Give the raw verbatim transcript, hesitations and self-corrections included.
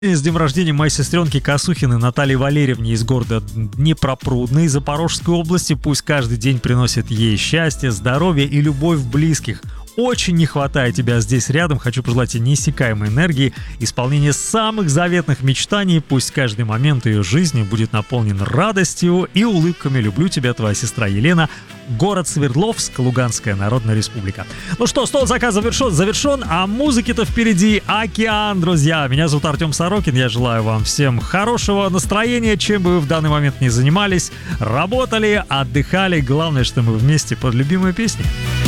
С днем рождения моей сестренки Косухиной Натальи Валерьевне из города Днепропрудный Запорожской области. Пусть каждый день приносит ей счастье, здоровье и любовь близких. Очень не хватает тебя здесь рядом. Хочу пожелать тебе неиссякаемой энергии, исполнения самых заветных мечтаний. Пусть каждый момент ее жизни будет наполнен радостью и улыбками. Люблю тебя, твоя сестра Елена. Город Свердловск, Луганская Народная Республика. Ну что, стол заказа завершен, завершен, а музыки-то впереди океан, друзья. Меня зовут Артем Сорокин. Я желаю вам всем хорошего настроения, чем бы вы в данный момент ни занимались, работали, отдыхали. Главное, что мы вместе под любимые песни.